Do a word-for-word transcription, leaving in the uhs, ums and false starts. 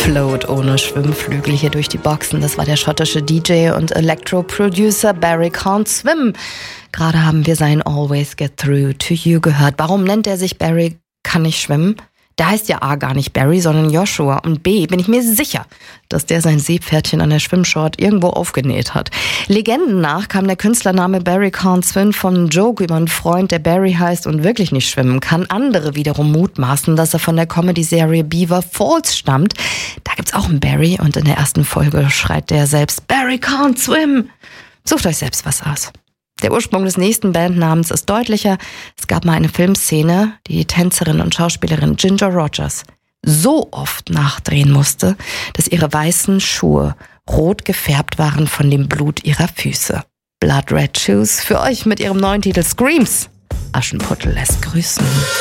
Float ohne Schwimmflügel hier durch die Boxen. Das war der schottische D J und Electro-Producer Barry Can't Swim. Gerade haben wir sein Always Get Through to You gehört. Warum nennt er sich Barry Kann nicht schwimmen? Der heißt ja A gar nicht Barry, sondern Joshua. Und B bin ich mir sicher, dass der sein Seepferdchen an der Schwimmshort irgendwo aufgenäht hat. Legenden nach kam der Künstlername Barry Can't Swim von Joke über einen Freund, der Barry heißt und wirklich nicht schwimmen kann. Andere wiederum mutmaßen, dass er von der Comedy-Serie Beaver Falls stammt. Da gibt's auch einen Barry und in der ersten Folge schreit der selbst Barry Can't Swim. Sucht euch selbst was aus. Der Ursprung des nächsten Bandnamens ist deutlicher. Es gab mal eine Filmszene, die die Tänzerin und Schauspielerin Ginger Rogers so oft nachdrehen musste, dass ihre weißen Schuhe rot gefärbt waren von dem Blut ihrer Füße. Blood Red Shoes für euch mit ihrem neuen Titel Screams. Aschenputtel lässt grüßen.